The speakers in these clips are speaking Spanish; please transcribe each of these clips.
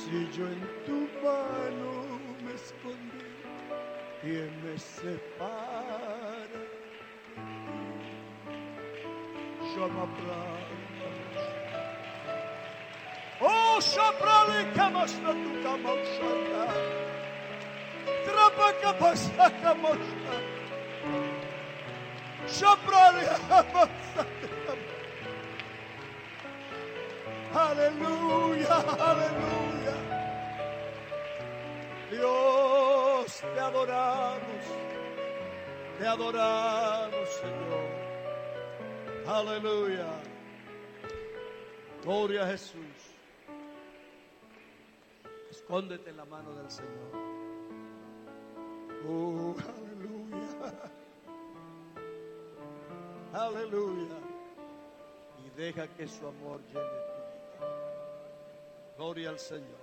Si yo en tu mano me escondí, ¿quién me separa? Llama oh, Shaprali Kamashna tu Kamashana, Trapaka Pasaka Moshna, Shaprali Kamashana. Aleluya, aleluya. Dios, te adoramos, Señor. Aleluya. Gloria a Jesús. Escóndete en la mano del Señor. Aleluya. Aleluya. Y deja que su amor llene tu vida. Gloria al Señor.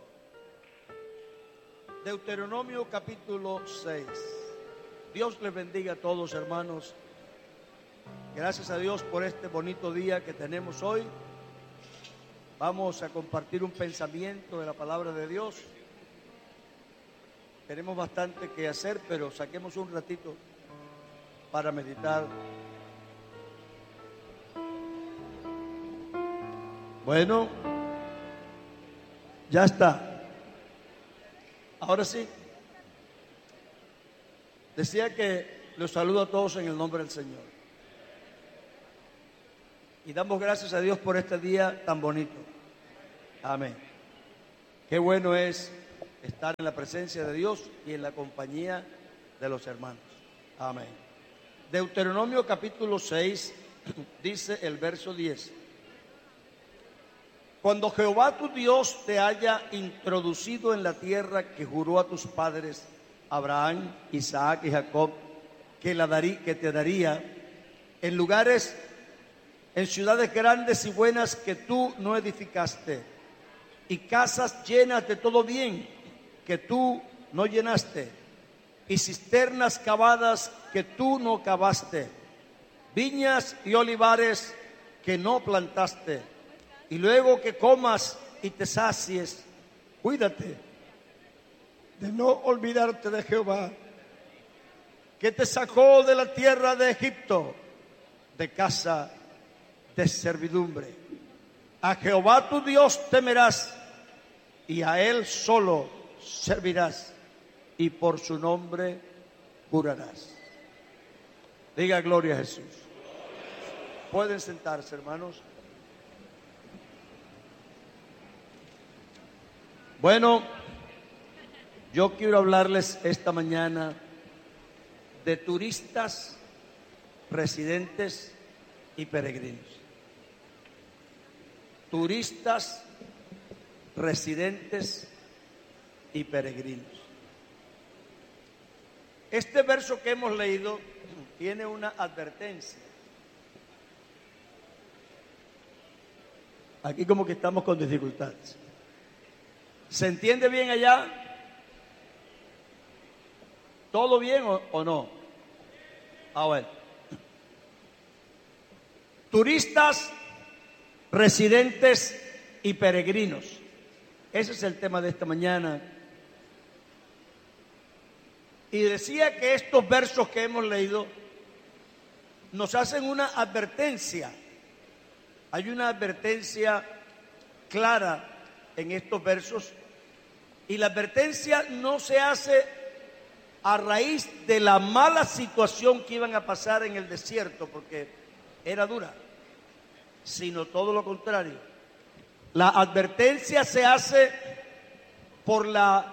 Deuteronomio capítulo 6. Dios les bendiga a todos, hermanos. Gracias a Dios por este bonito día que tenemos hoy. Vamos a compartir un pensamiento de la palabra de Dios. Tenemos bastante que hacer, pero saquemos un ratito para meditar. Bueno, ya está. Ahora sí. Decía que los saludo a todos en el nombre del Señor. Y damos gracias a Dios por este día tan bonito. Amén. Qué bueno es estar en la presencia de Dios y en la compañía de los hermanos. Amén. Deuteronomio capítulo 6 dice el verso 10. Cuando Jehová tu Dios te haya introducido en la tierra que juró a tus padres, Abraham, Isaac y Jacob, que te daría, en lugares, en ciudades grandes y buenas que tú no edificaste, y casas llenas de todo bien que tú no llenaste, y cisternas cavadas que tú no cavaste, viñas y olivares que no plantaste, y luego que comas y te sacies, cuídate de no olvidarte de Jehová, que te sacó de la tierra de Egipto, de casa de servidumbre. A Jehová tu Dios temerás, y a Él solo servirás, y por su nombre jurarás. Diga gloria a Jesús. Pueden sentarse, hermanos. Bueno, yo quiero hablarles esta mañana de turistas, residentes y peregrinos. Turistas, residentes y peregrinos. Este verso que hemos leído tiene una advertencia. Aquí como que estamos con dificultades. ¿Se entiende bien allá? ¿Todo bien o no? Bueno. Turistas, residentes y peregrinos. Ese es el tema de esta mañana. Y decía que estos versos que hemos leído nos hacen una advertencia. Hay una advertencia clara en estos versos, y la advertencia no se hace a raíz de la mala situación que iban a pasar en el desierto, porque era dura, sino todo lo contrario. La advertencia se hace por la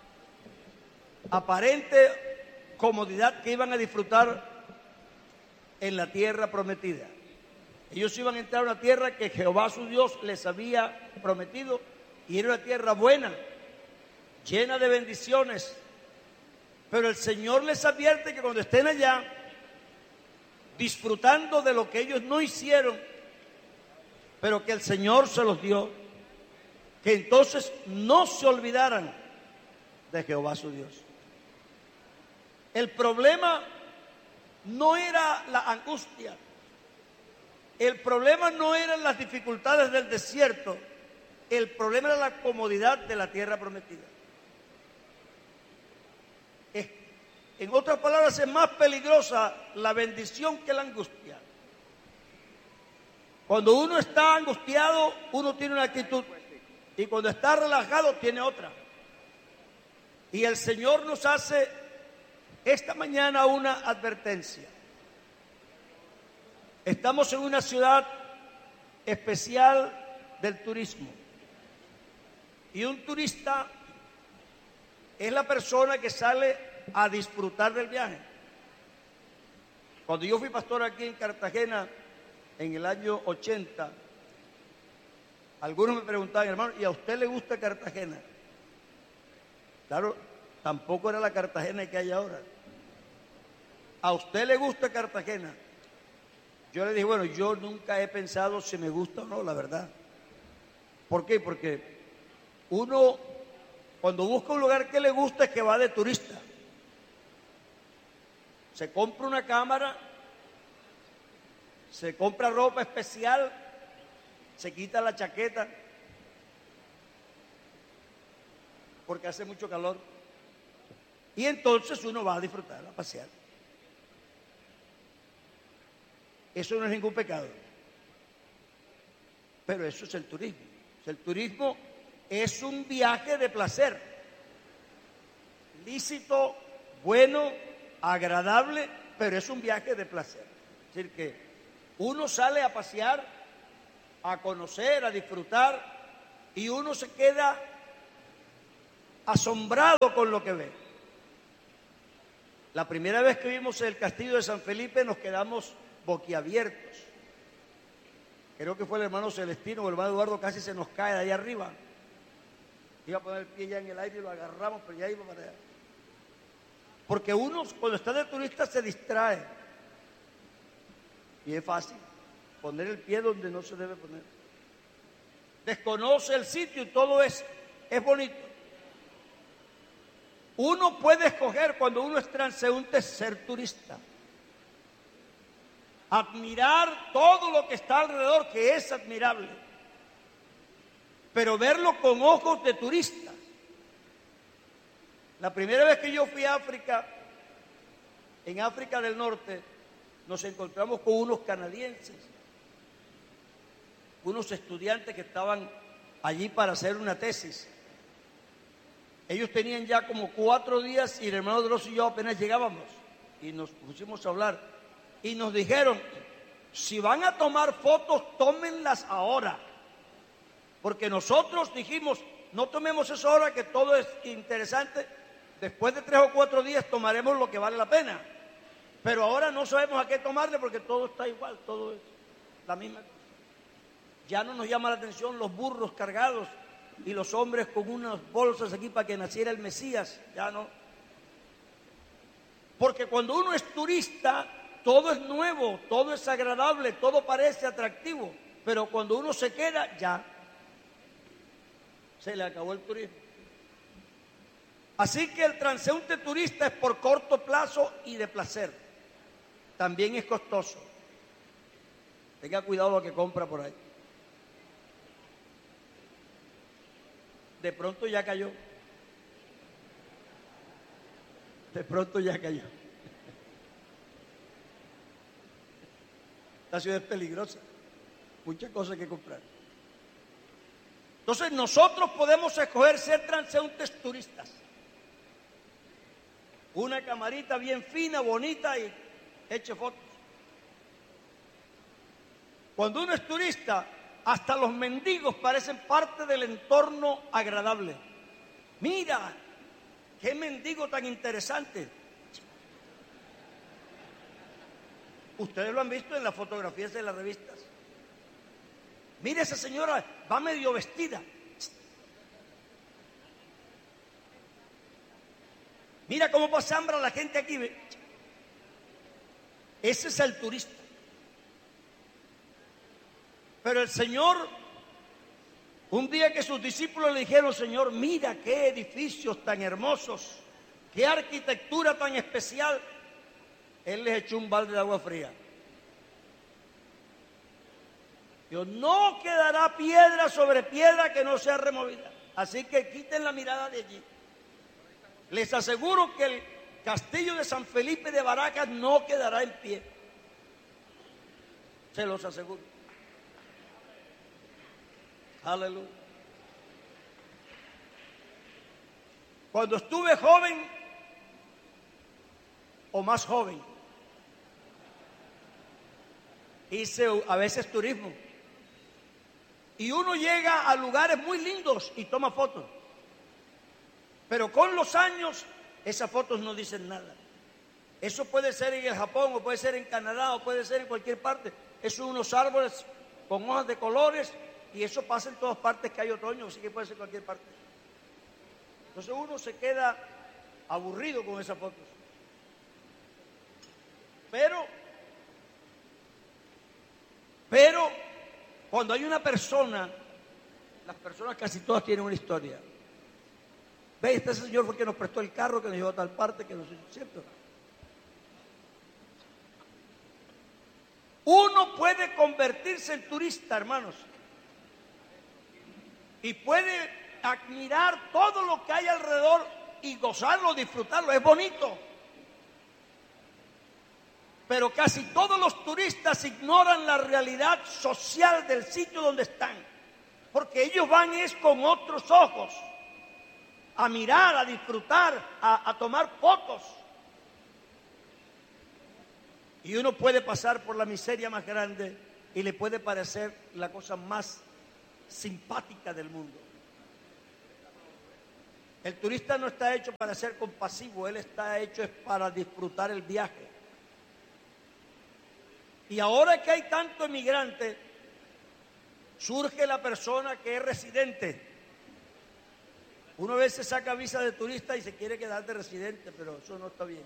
aparente comodidad que iban a disfrutar en la tierra prometida. Ellos iban a entrar a una tierra que Jehová su Dios les había prometido, y era una tierra buena, llena de bendiciones. Pero el Señor les advierte que cuando estén allá, disfrutando de lo que ellos no hicieron, pero que el Señor se los dio, que entonces no se olvidaran de Jehová su Dios. El problema no era la angustia, el problema no eran las dificultades del desierto, El problema era la comodidad de la tierra prometida. En otras palabras, es más peligrosa la bendición que la angustia. Cuando uno está angustiado, uno tiene una actitud, y cuando está relajado, tiene otra. Y el Señor nos hace esta mañana una advertencia. Estamos en una ciudad especial del turismo. Y un turista es la persona que sale a disfrutar del viaje. Cuando yo fui pastor aquí en Cartagena en el año 80, algunos me preguntaban, hermano, ¿y a usted le gusta Cartagena? Claro, tampoco era la Cartagena que hay ahora. ¿A usted le gusta Cartagena? Yo le dije, bueno, yo nunca he pensado si me gusta o no, la verdad. ¿Por qué? Porque uno, cuando busca un lugar que le gusta, es que va de turista. Se compra una cámara, se compra ropa especial, se quita la chaqueta, porque hace mucho calor. Y entonces uno va a disfrutar, a pasear. Eso no es ningún pecado. Pero eso es el turismo. El turismo es un viaje de placer. Lícito, bueno, agradable, pero es un viaje de placer. Es decir, que uno sale a pasear, a conocer, a disfrutar, y uno se queda asombrado con lo que ve. La primera vez que vimos el castillo de San Felipe nos quedamos boquiabiertos. Creo que fue el hermano Celestino o el hermano Eduardo, casi se nos cae de ahí arriba. Iba a poner el pie ya en el aire y lo agarramos, pero ya iba para allá. Porque uno cuando está de turista se distrae. Y es fácil poner el pie donde no se debe poner. Desconoce el sitio y todo es bonito. Uno puede escoger cuando uno es transeúnte ser turista. Admirar todo lo que está alrededor, que es admirable. Pero verlo con ojos de turista. La primera vez que yo fui a África, en África del Norte, nos encontramos con unos canadienses, unos estudiantes que estaban allí para hacer una tesis. Ellos tenían ya como 4 días y el hermano Dross y yo apenas llegábamos y nos pusimos a hablar y nos dijeron, si van a tomar fotos, tómenlas ahora, porque nosotros dijimos, no tomemos eso ahora que todo es interesante, después de 3 o 4 días tomaremos lo que vale la pena, pero ahora no sabemos a qué tomarle porque todo está igual, todo es la misma cosa. Ya no nos llama la atención los burros cargados y los hombres con unas bolsas aquí para que naciera el Mesías, ya no. Porque cuando uno es turista, todo es nuevo, todo es agradable, todo parece atractivo, pero cuando uno se queda, ya se le acabó el turismo. Así que el transeúnte turista es por corto plazo y de placer. También es costoso. Tenga cuidado lo que compra por ahí. De pronto ya cayó. De pronto ya cayó. Esta ciudad es peligrosa. Muchas cosas que comprar. Entonces nosotros podemos escoger ser transeúntes turistas. Una camarita bien fina, bonita y eche fotos. Cuando uno es turista, hasta los mendigos parecen parte del entorno agradable. Mira, qué mendigo tan interesante. Ustedes lo han visto en las fotografías de las revistas. Mira, esa señora va medio vestida. Mira cómo pasa hambre la gente aquí. Ese es el turista. Pero el Señor, un día que sus discípulos le dijeron, Señor, mira qué edificios tan hermosos, qué arquitectura tan especial, Él les echó un balde de agua fría. Dios, no quedará piedra sobre piedra que no sea removida. Así que quiten la mirada de allí. Les aseguro que el castillo de San Felipe de Baracas no quedará en pie. Se los aseguro. Aleluya. Cuando estuve joven o más joven, hice a veces turismo. Y uno llega a lugares muy lindos y toma fotos. Pero con los años, esas fotos no dicen nada. Eso puede ser en el Japón, o puede ser en Canadá, o puede ser en cualquier parte. Eso son unos árboles con hojas de colores, y eso pasa en todas partes que hay otoño, así que puede ser en cualquier parte. Entonces uno se queda aburrido con esas fotos. Pero cuando hay una persona, las personas casi todas tienen una historia. Ve, este señor fue el que nos prestó el carro, que nos llevó a tal parte, que nos hizo, ¿cierto? Uno puede convertirse en turista, hermanos, y puede admirar todo lo que hay alrededor y gozarlo, disfrutarlo, es bonito. Pero casi todos los turistas ignoran la realidad social del sitio donde están, porque ellos van es con otros ojos a mirar, a disfrutar, a tomar fotos. Y uno puede pasar por la miseria más grande y le puede parecer la cosa más simpática del mundo. El turista no está hecho para ser compasivo, él está hecho es para disfrutar el viaje. Y ahora que hay tanto emigrante, surge la persona que es residente. Uno a veces saca visa de turista y se quiere quedar de residente, pero eso no está bien.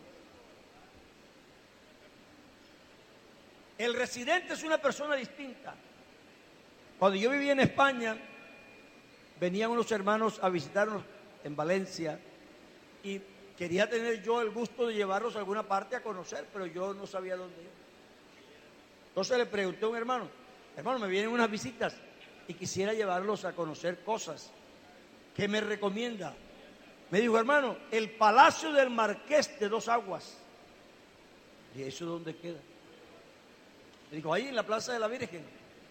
El residente es una persona distinta. Cuando yo vivía en España, venían unos hermanos a visitarnos en Valencia y quería tener yo el gusto de llevarlos a alguna parte a conocer, pero yo no sabía dónde ir. Entonces le pregunté a un hermano, me vienen unas visitas y quisiera llevarlos a conocer cosas. ¿Qué me recomienda? Me dijo, hermano, el Palacio del Marqués de Dos Aguas. ¿Y eso dónde queda? Le digo, ahí en la Plaza de la Virgen.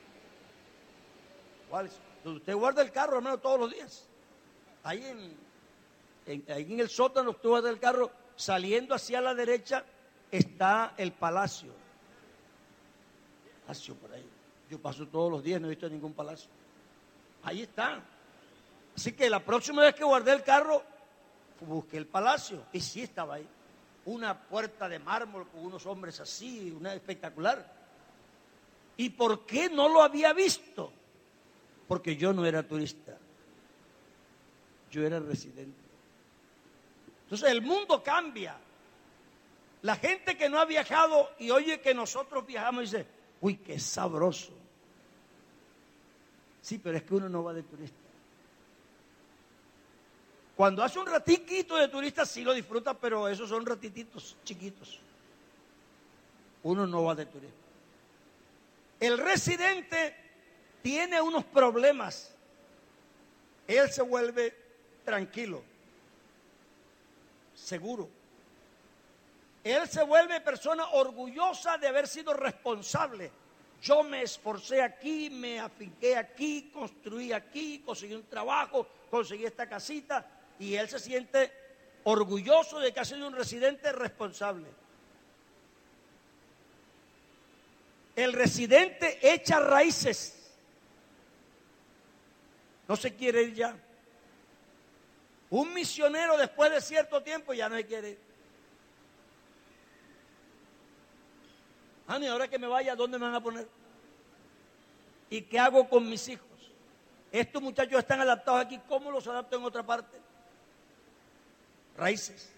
¿Cuál es? Donde usted guarda el carro, hermano, todos los días. Ahí en el sótano, usted guarda el carro, saliendo hacia la derecha está el palacio. Palacio por ahí. Yo paso todos los días, no he visto ningún palacio. Ahí está. Así que la próxima vez que guardé el carro, busqué el palacio. Y sí estaba ahí. Una puerta de mármol con unos hombres así, una espectacular. ¿Y por qué no lo había visto? Porque yo no era turista. Yo era residente. Entonces el mundo cambia. La gente que no ha viajado y oye que nosotros viajamos dice, uy, qué sabroso. Sí, pero es que uno no va de turista. Cuando hace un ratiquito de turista sí lo disfruta, pero esos son ratititos chiquitos. Uno no va de turista. El residente tiene unos problemas. Él se vuelve tranquilo, seguro. Él se vuelve persona orgullosa de haber sido responsable. Yo me esforcé aquí, me afinqué aquí, construí aquí, conseguí un trabajo, conseguí esta casita, y él se siente orgulloso de que ha sido un residente responsable. El residente echa raíces. No se quiere ir ya. Un misionero después de cierto tiempo ya no se quiere ir. Y ahora que me vaya, ¿dónde me van a poner? ¿Y qué hago con mis hijos? Estos muchachos están adaptados aquí, ¿cómo los adapto en otra parte? Raíces.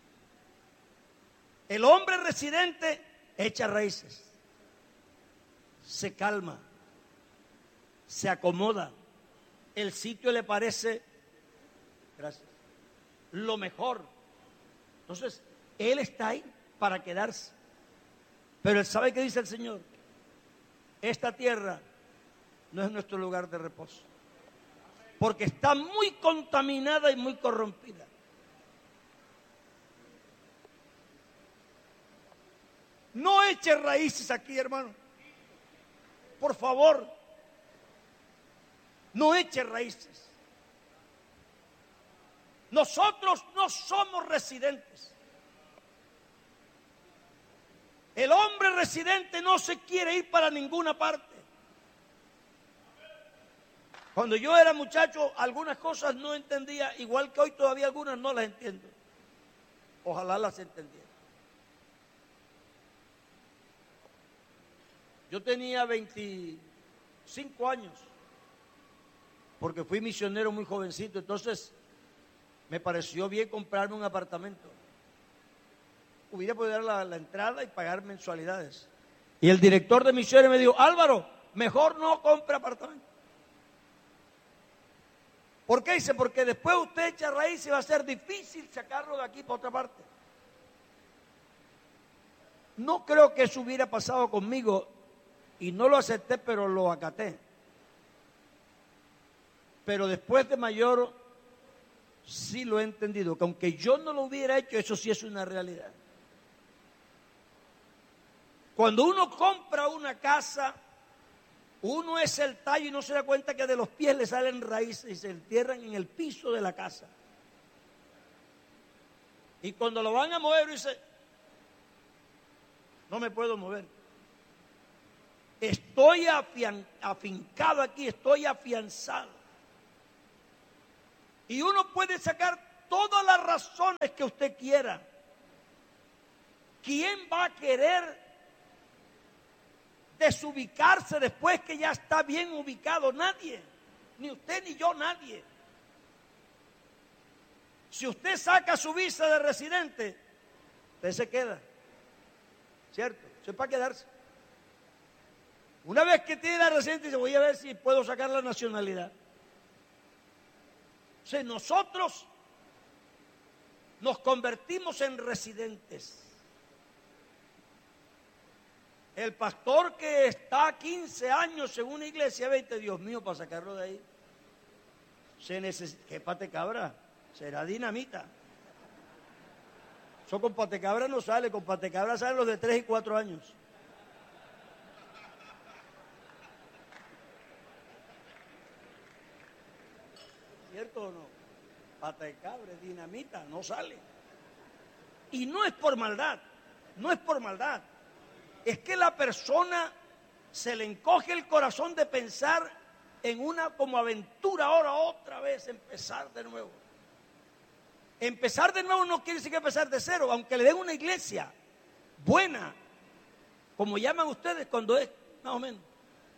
El hombre residente echa raíces. Se calma, se acomoda, el sitio le parece, gracias, lo mejor. Entonces, él está ahí para quedarse. Pero él sabe qué dice el Señor. Esta tierra no es nuestro lugar de reposo, porque está muy contaminada y muy corrompida. No eche raíces aquí, hermano. Por favor, no eche raíces. Nosotros no somos residentes. El hombre residente no se quiere ir para ninguna parte. Cuando yo era muchacho, algunas cosas no entendía, igual que hoy todavía algunas no las entiendo. Ojalá las entendiera. Yo tenía 25 años, porque fui misionero muy jovencito, entonces me pareció bien comprarme un apartamento. Hubiera podido dar la entrada y pagar mensualidades. Y el director de misiones me dijo: Álvaro, mejor no compre apartamento. ¿Por qué? Dice, porque después usted echa raíz y va a ser difícil sacarlo de aquí para otra parte. No creo que eso hubiera pasado conmigo y no lo acepté, pero lo acaté. Pero después de mayor sí lo he entendido, que aunque yo no lo hubiera hecho, eso sí es una realidad. Cuando uno compra una casa, uno es el tallo y no se da cuenta que de los pies le salen raíces y se entierran en el piso de la casa. Y cuando lo van a mover, dice: no me puedo mover. Estoy afincado aquí, estoy afianzado. Y uno puede sacar todas las razones que usted quiera. ¿Quién va a querer desubicarse después que ya está bien ubicado? Nadie, ni usted ni yo, nadie. Si usted saca su visa de residente, usted se queda, ¿cierto? Eso es para quedarse. Una vez que tiene la residencia, dice: voy a ver si puedo sacar la nacionalidad. O sea, nosotros nos convertimos en residentes. El pastor que está 15 años en una iglesia, 20, Dios mío, para sacarlo de ahí, se necesita. ¿Qué patecabra? Será dinamita. Eso con patecabra no sale, con patecabra salen los de 3 y 4 años. ¿Cierto o no? Patecabra, dinamita, no sale. Y no es por maldad, no es por maldad. Es que la persona se le encoge el corazón de pensar en una como aventura, ahora otra vez empezar de nuevo. Empezar de nuevo no quiere decir que empezar de cero, aunque le den una iglesia buena, como llaman ustedes cuando es más o menos.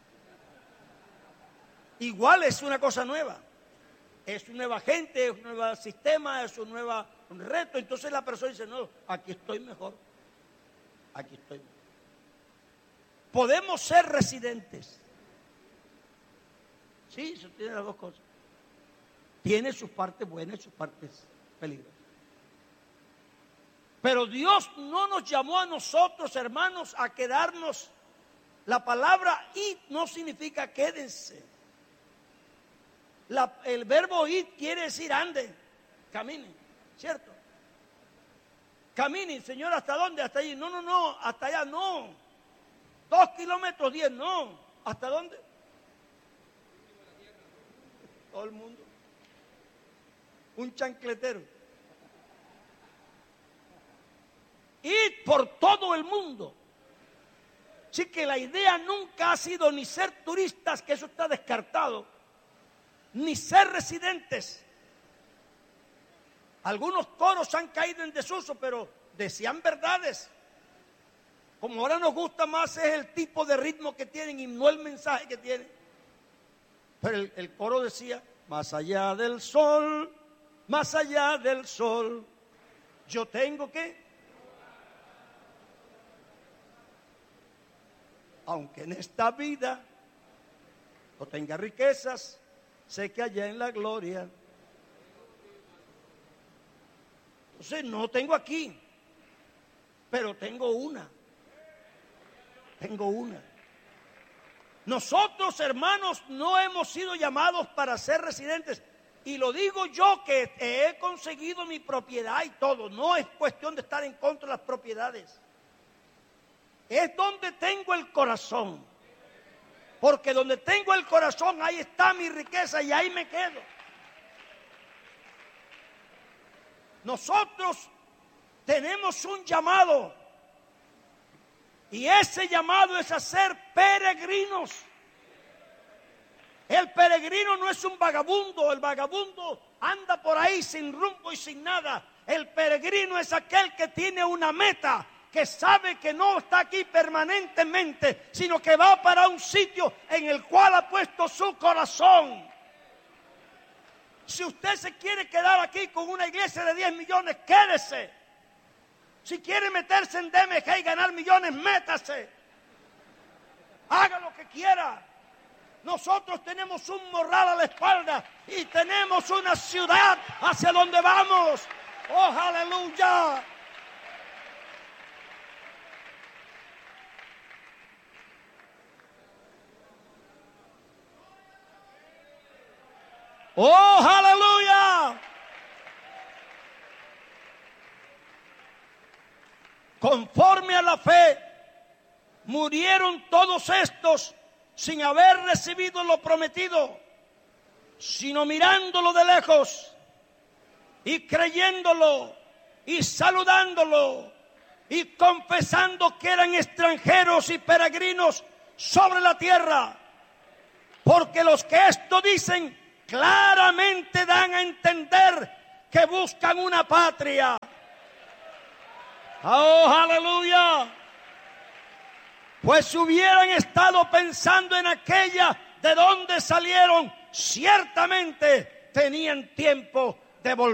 Igual es una cosa nueva. Es una nueva gente, es un nuevo sistema, es un nuevo reto. Entonces la persona dice: no, aquí estoy mejor. Aquí estoy mejor. Podemos ser residentes. Sí, eso tiene las dos cosas. Tiene sus partes buenas y sus partes peligrosas. Pero Dios no nos llamó a nosotros, hermanos, a quedarnos. La palabra id no significa quédense. El verbo id quiere decir ande, camine, ¿cierto? Camine, Señor, ¿hasta dónde? Hasta allí. No, hasta allá no. 2 kilómetros 10, no. ¿Hasta dónde? Todo el mundo. Un chancletero. Id por todo el mundo. Así que la idea nunca ha sido ni ser turistas, que eso está descartado, ni ser residentes. Algunos coros han caído en desuso, pero decían verdades. Como ahora nos gusta más es el tipo de ritmo que tienen y no el mensaje que tienen. Pero el coro decía: más allá del sol, yo tengo que, aunque en esta vida no tenga riquezas, sé que allá en la gloria. Entonces no tengo aquí, pero tengo una. Nosotros, hermanos, no hemos sido llamados para ser residentes. Y lo digo yo, que he conseguido mi propiedad y todo. No es cuestión de estar en contra de las propiedades. Es donde tengo el corazón. Porque donde tengo el corazón, ahí está mi riqueza y ahí me quedo. Nosotros tenemos un llamado. Y ese llamado es a ser peregrinos. El peregrino no es un vagabundo. El vagabundo anda por ahí sin rumbo y sin nada. El peregrino es aquel que tiene una meta, que sabe que no está aquí permanentemente, sino que va para un sitio en el cual ha puesto su corazón. Si usted se quiere quedar aquí con una iglesia de 10 millones, quédese. Si quiere meterse en DMG y ganar millones, métase. Haga lo que quiera. Nosotros tenemos un morral a la espalda y tenemos una ciudad hacia donde vamos. ¡Oh, aleluya! ¡Oh, aleluya! Conforme a la fe, murieron todos estos sin haber recibido lo prometido, sino mirándolo de lejos y creyéndolo y saludándolo y confesando que eran extranjeros y peregrinos sobre la tierra. Porque los que esto dicen claramente dan a entender que buscan una patria. ¡Oh, aleluya! Pues si hubieran estado pensando en aquella de donde salieron, ciertamente tenían tiempo de volver.